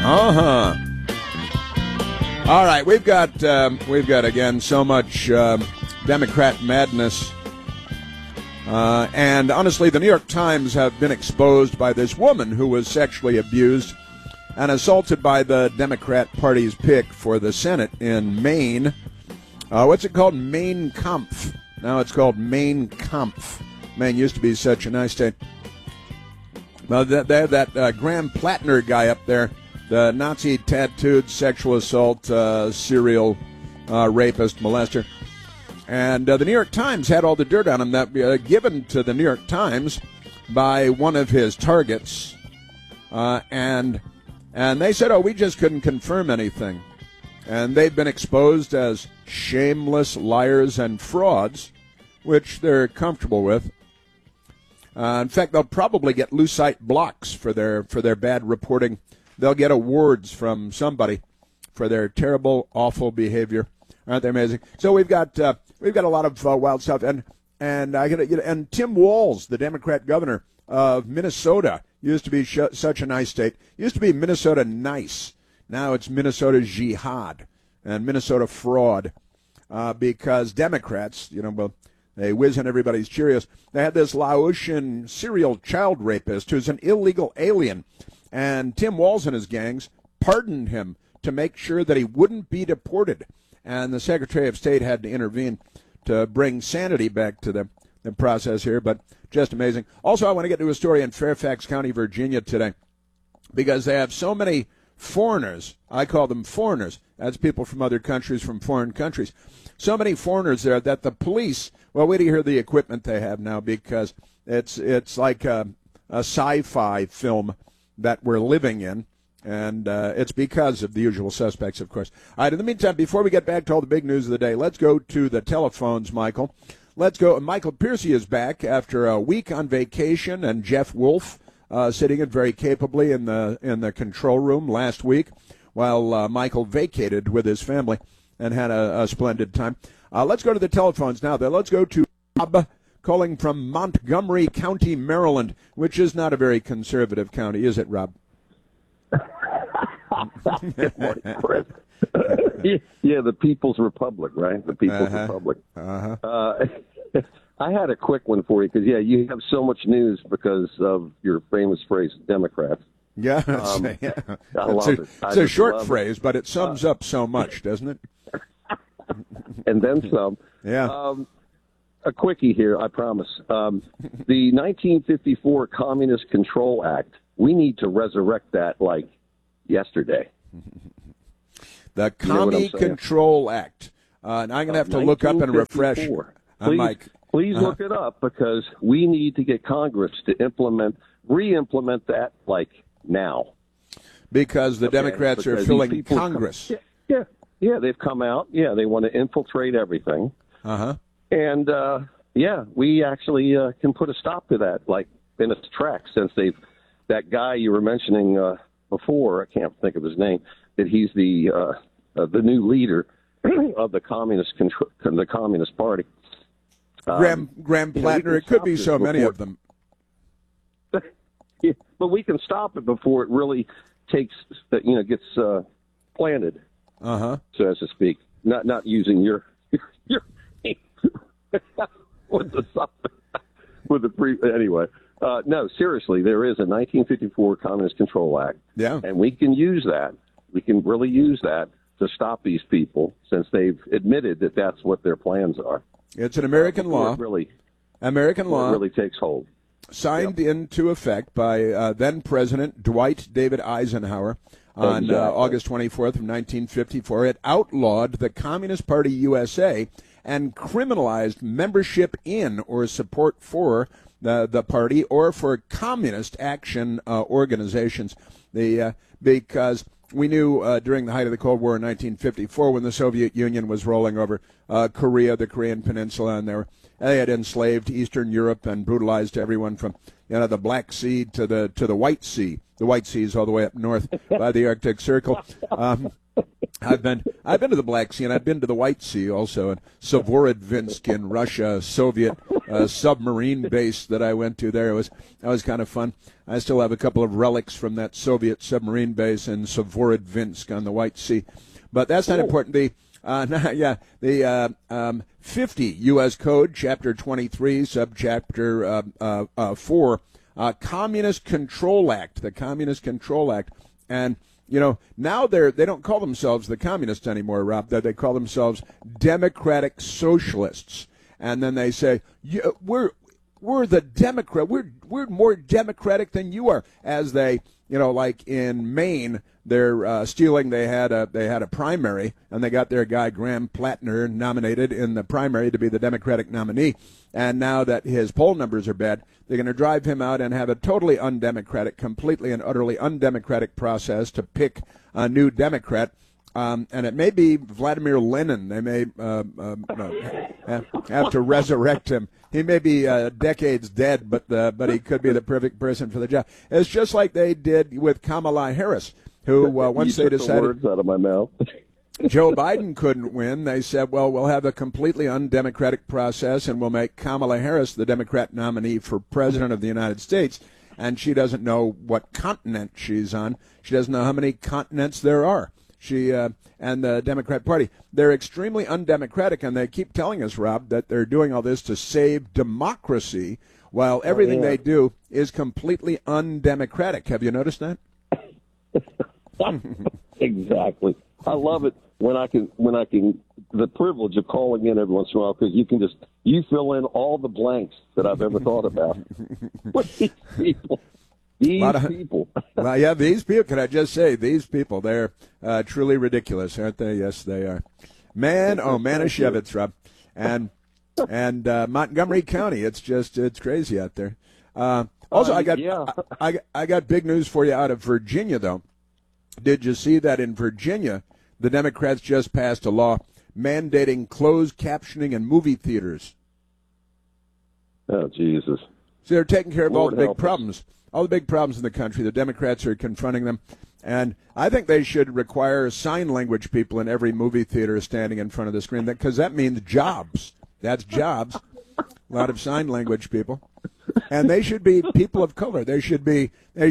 Uh-huh. All right, we've got again so much Democrat madness, and honestly, the New York Times have been exposed by this woman who was sexually abused and assaulted by the Democrat Party's pick for the Senate in Maine. What's it called? Maine Kampf. Now it's called Maine Kampf. Maine used to be such a nice state. Well, they have that Graham Plattner guy up there. The Nazi tattooed sexual assault serial rapist, molester. And the New York Times had all the dirt on him that given to the New York Times by one of his targets. And they said, we just couldn't confirm anything. And they've been exposed as shameless liars and frauds, which they're comfortable with. In fact, they'll probably get Lucite blocks for their bad reporting. They'll get awards from somebody for their terrible, awful behavior. Aren't they amazing? So we've got a lot of wild stuff, and Tim Walz, the Democrat governor of Minnesota, used to be such a nice state. Used to be Minnesota nice. Now it's Minnesota jihad and Minnesota fraud because Democrats, they whiz on everybody's Cheerios. They had this Laotian serial child rapist who's an illegal alien. And Tim Walz and his gangs pardoned him to make sure that he wouldn't be deported. And the Secretary of State had to intervene to bring sanity back to the process here, but just amazing. Also, I want to get to a story in Fairfax County, Virginia today, because they have so many foreigners. I call them foreigners. That's people from other countries, from foreign countries. So many foreigners there that the police, well, wait to hear the equipment they have now, because it's like a sci-fi film that we're living in, and it's because of the usual suspects, of course. All right, in the meantime, before we get back to all the big news of the day, let's go to the telephones, Michael. Let's go. Michael Piercy is back after a week on vacation, and Jeff Wolf sitting in very capably in the control room last week while Michael vacated with his family and had a splendid time. Let's go to the telephones now. Let's go to Bob, calling from Montgomery County, Maryland, which is not a very conservative county, is it, Rob? Good morning, Chris. Yeah, the People's Republic, right? The People's Republic. I had a quick one for you because, you have so much news because of your famous phrase, Democrats. Yeah, it's a short phrase, but it sums up so much, doesn't it? And then some. Yeah. A quickie here, I promise. The 1954 Communist Control Act, we need to resurrect that like yesterday. The Commie Control Act. And I'm going to have to look up and refresh. Please look it up because we need to get Congress to re-implement that like now. Because the Democrats are filling Congress. Yeah, they've come out. Yeah, they want to infiltrate everything. And, we actually can put a stop to that, like in its tracks, since that guy you were mentioning before, I can't think of his name, that he's the new leader of the Communist Party. Graham Plattner, it could be so many of them. Yeah, but we can stop it before it really gets planted, so as to speak. Not using your anyway. No, seriously, there is a 1954 Communist Control Act. Yeah. And we can use that. We can really use that to stop these people since they've admitted that that's what their plans are. It's an American law. American law. It really takes hold. Signed into effect by then-President Dwight David Eisenhower on August 24th of 1954. It outlawed the Communist Party USA and criminalized membership in or support for the party or for communist action organizations. Because we knew during the height of the Cold War in 1954 when the Soviet Union was rolling over Korea, the Korean Peninsula, and they had enslaved Eastern Europe and brutalized everyone from the Black Sea to the White Sea. The White Sea is all the way up north by the Arctic Circle. I've been to the Black Sea, and I've been to the White Sea also, and Severodvinsk in Russia, Soviet submarine base that I went to there. That was kind of fun. I still have a couple of relics from that Soviet submarine base in Severodvinsk on the White Sea. But that's not important. The 50 U.S. Code, Chapter 23, Subchapter 4, Communist Control Act, the Communist Control Act, and now they don't call themselves the communists anymore, Rob. They call themselves democratic socialists, and then they say we're the Democrat. We're more democratic than you are. As they, like in Maine, they're stealing. They had a primary, and they got their guy Graham Plattner nominated in the primary to be the Democratic nominee. And now that his poll numbers are bad, they're going to drive him out and have a totally undemocratic, completely and utterly undemocratic process to pick a new Democrat. And it may be Vladimir Lenin. They may have to resurrect him. He may be decades dead, but he could be the perfect person for the job. It's just like they did with Kamala Harris, who once they decided the words out of my mouth. Joe Biden couldn't win, they said, well, we'll have a completely undemocratic process and we'll make Kamala Harris the Democrat nominee for president of the United States. And she doesn't know what continent she's on. She doesn't know how many continents there are. She and the Democrat Party, they're extremely undemocratic, and they keep telling us, Rob, that they're doing all this to save democracy while everything they do is completely undemocratic. Have you noticed that? Exactly. I love it when I can the privilege of calling in every once in a while, because you fill in all the blanks that I've ever thought about. These people. Well, yeah, these people, can I just say, these people, they're truly ridiculous, aren't they? Yes, they are. Manischewitz, Rob. And Montgomery County, it's crazy out there. Also, I got big news for you out of Virginia, though. Did you see that in Virginia, the Democrats just passed a law mandating closed captioning in movie theaters? Oh, Jesus. So they're taking care of all the big problems. All the big problems in the country. The Democrats are confronting them. And I think they should require sign language people in every movie theater standing in front of the screen, because that means jobs. That's jobs. A lot of sign language people. And they should be people of color. They should be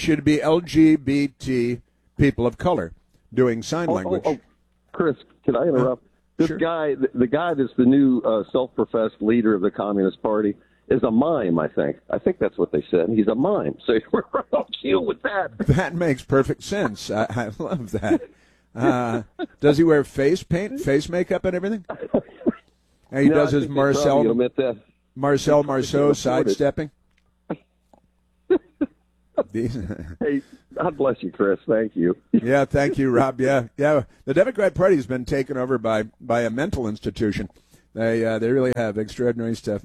LGBT people of color doing sign language. Chris, can I interrupt? This Sure. guy, the guy that's the new self-professed leader of the Communist Party, is a mime, I think. I think that's what they said. He's a mime. So we're on cue with that. That makes perfect sense. I love that. Does he wear face paint, face makake, and everything? And he does his Marcel Marceau sidestepping? Hey, God bless you, Chris. Thank you. Yeah, thank you, Rob. Yeah. The Democrat Party has been taken over by a mental institution. They really have extraordinary stuff.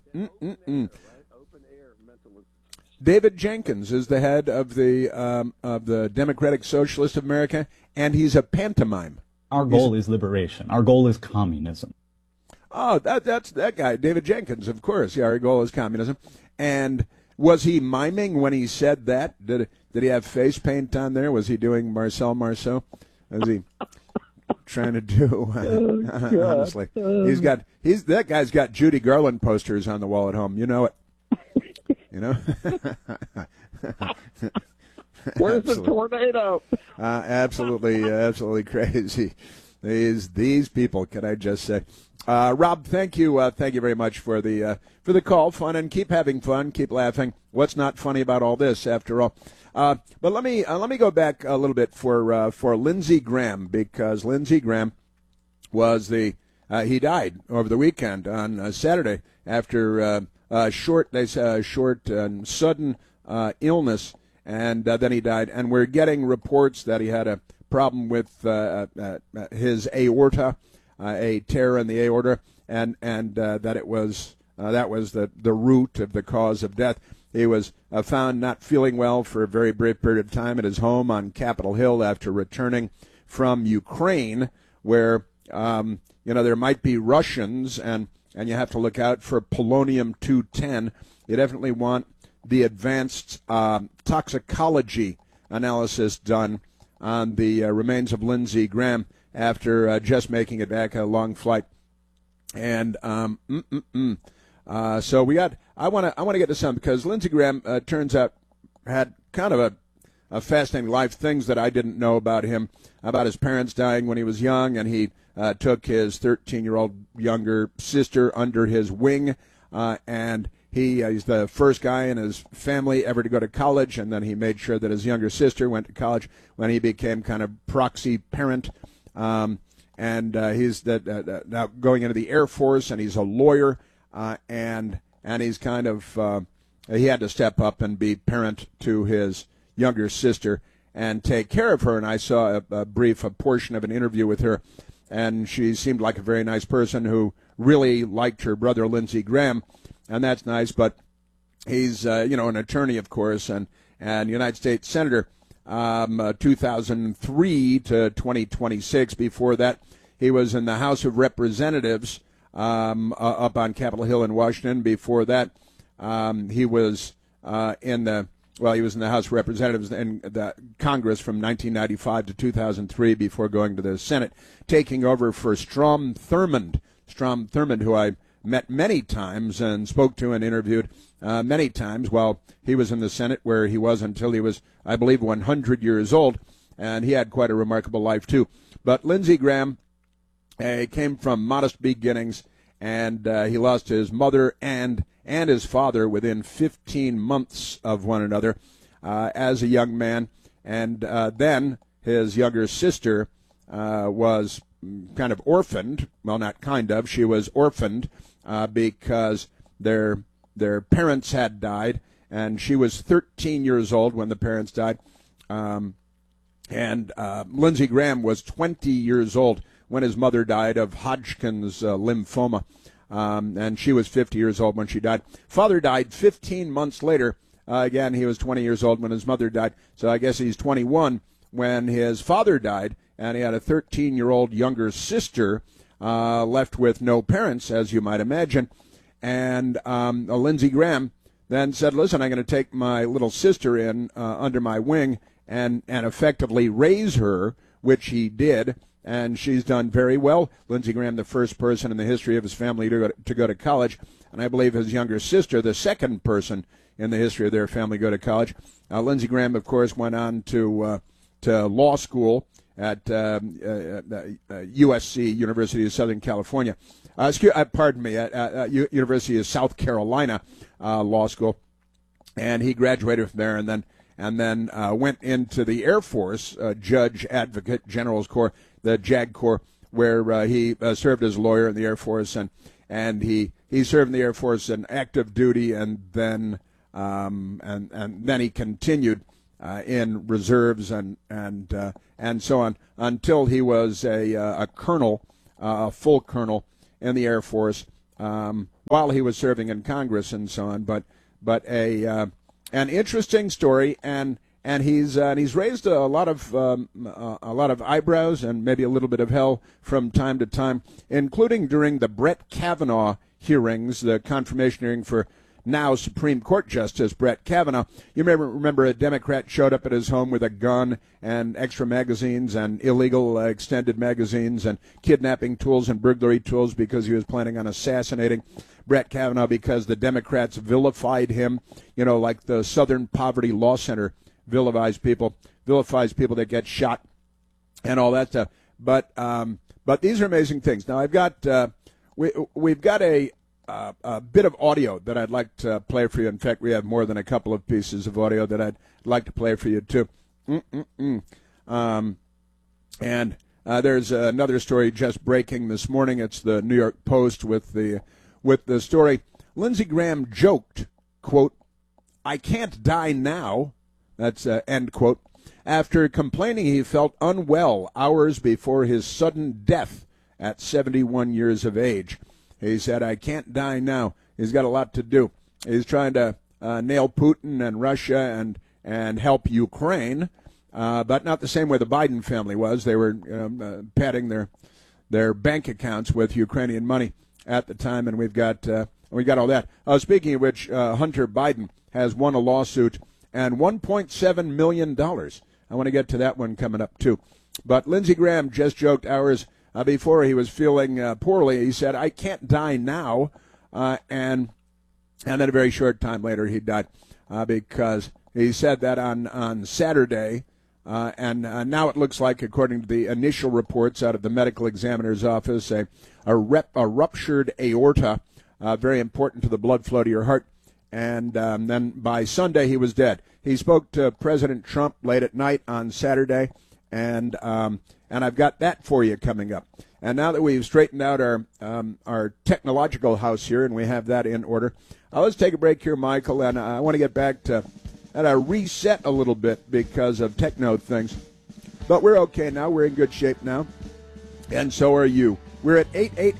David Jenkins is the head of the Democratic Socialist of America, and he's a pantomime. Our goal is liberation. Our goal is communism. Oh, that's that guy, David Jenkins, of course. Yeah, our goal is communism. And was he miming when he said that? Did he have face paint on there? Was he doing Marcel Marceau? Was he trying to do? Honestly, that guy's got Judy Garland posters on the wall at home. You know it. You know. Where's the tornado? Absolutely crazy. These people, can I just say? Rob, thank you very much for the call. Fun, and keep having fun, keep laughing. What's not funny about all this, after all? But let me go back a little bit for Lindsey Graham, because Lindsey Graham was he died over the weekend on Saturday after a short and sudden illness, and then he died. And we're getting reports that he had a problem with his aorta, a tear in the aorta, and that it was that was the root of the cause of death. He was found not feeling well for a very brief period of time at his home on Capitol Hill after returning from Ukraine, where there might be Russians, and you have to look out for polonium-210. You definitely want the advanced toxicology analysis done on the remains of Lindsey Graham after just making it back, a long flight. And so we got. I want to get to some, because Lindsey Graham turns out had kind of a fascinating life. Things that I didn't know about him, about his parents dying when he was young, and he took his 13-year-old younger sister under his wing, and he's the first guy in his family ever to go to college, and then he made sure that his younger sister went to college when he became kind of proxy parent. And he's now going into the Air Force, and he's a lawyer, and he's kind of he had to step up and be parent to his younger sister and take care of her. And I saw a portion of an interview with her, and she seemed like a very nice person who really liked her brother Lindsey Graham, and that's nice. But he's an attorney, of course, and United States Senator. 2003 to 2026. Before that, he was in the House of Representatives up on Capitol Hill in Washington. Before that, he was in the House of Representatives and the Congress from 1995 to 2003 before going to the Senate, taking over for Strom Thurmond. Strom Thurmond, who I met many times and spoke to and interviewed many times while he was in the Senate, where he was until he was, I believe, 100 years old, and he had quite a remarkable life too. But Lindsey Graham came from modest beginnings, and he lost his mother and his father within 15 months of one another as a young man, and then his younger sister was kind of orphaned. Well, not kind of. She was orphaned because their parents had died, and she was 13 years old when the parents died. And Lindsey Graham was 20 years old when his mother died of Hodgkin's lymphoma, and she was 50 years old when she died. Father died 15 months later. Again, he was 20 years old when his mother died, so I guess he's 21 when his father died, and he had a 13-year-old younger sister left with no parents, as you might imagine. And Lindsey Graham then said, listen, I'm going to take my little sister in under my wing and effectively raise her, which he did, and she's done very well. Lindsey Graham, the first person in the history of his family to go to college, and I believe his younger sister, the second person in the history of their family to go to college. Lindsey Graham, of course, went on to law school at USC, University of Southern California. At University of South Carolina Law School, and he graduated from there, and then went into the Air Force, Judge Advocate General's Corps, the JAG Corps, where he served as a lawyer in the Air Force, and he served in the Air Force in active duty, and then he continued in reserves and so on until he was a colonel, a full colonel in the Air Force, while he was serving in Congress and so on. But an interesting story, and he's raised a lot of eyebrows and maybe a little bit of hell from time to time, including during the Brett Kavanaugh hearings, the confirmation hearing for now Supreme Court Justice Brett Kavanaugh. You remember a Democrat showed up at his home with a gun and extra magazines and illegal extended magazines and kidnapping tools and burglary tools because he was planning on assassinating Brett Kavanaugh because the Democrats vilified him, like the Southern Poverty Law Center vilifies people that get shot and all that stuff. But these are amazing things. Now we've got a bit of audio that I'd like to play for you. In fact, we have more than a couple of pieces of audio that I'd like to play for you too. And there's another story just breaking this morning. It's the New York Post with the story. Lindsey Graham joked, quote, "I can't die now," that's end quote, after complaining he felt unwell hours before his sudden death at 71 years of age. He said, "I can't die now." He's got a lot to do. He's trying to nail Putin and Russia and help Ukraine, but not the same way the Biden family was. They were padding their bank accounts with Ukrainian money at the time, and we've got all that. Speaking of which, Hunter Biden has won a lawsuit and $1.7 million I want to get to that one coming up, too. But Lindsey Graham just joked hours before he was feeling poorly. He said, I can't die now. And then a very short time later, he died because he said that on Saturday. And now it looks like, according to the initial reports out of the medical examiner's office, a ruptured aorta, very important to the blood flow to your heart. And then by Sunday, he was dead. He spoke to President Trump late at night on Saturday, and I've got that for you coming up. And now that we've straightened out our technological house here, and we have that in order, let's take a break here, Michael, and I want to get back to reset a little bit because of techno things. But we're okay now. We're in good shape now, and so are you. We're at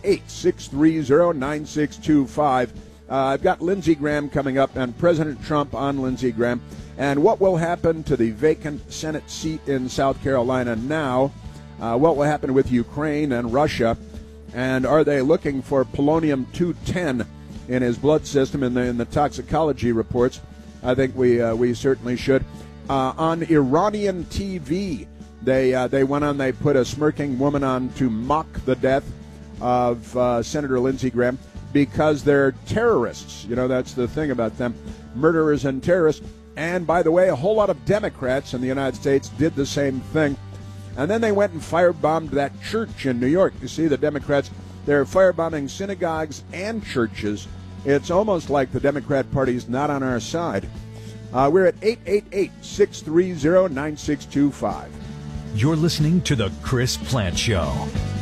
888-630-9625. I've got Lindsey Graham coming up and President Trump on Lindsey Graham. And what will happen to the vacant Senate seat in South Carolina now? What will happen with Ukraine and Russia? And are they looking for polonium-210 in his blood system in the toxicology reports? I think we certainly should. On Iranian TV, they went on, they put a smirking woman on to mock the death of Senator Lindsey Graham because they're terrorists. You know, that's the thing about them, murderers and terrorists. And, by the way, a whole lot of Democrats in the United States did the same thing. And then they went and firebombed that church in New York. You see, the Democrats, they're firebombing synagogues and churches. It's almost like the Democrat Party's not on our side. We're at 888-630-9625. You're listening to The Chris Plante Show.